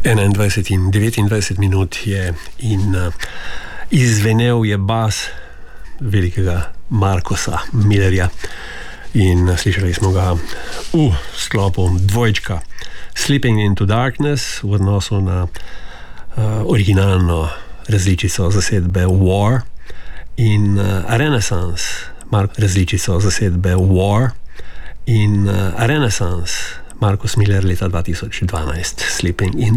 21 in 29 minut je in izvenel je bas velikega Markusa Millerja in slišali smo ga v sklopu dvojčka Slipping into Darkness v odnosu na originalno različico zasedbe War in Renaissance, različico zasedbe War in Renaissance, Markus Miller leta 2012, Slipping into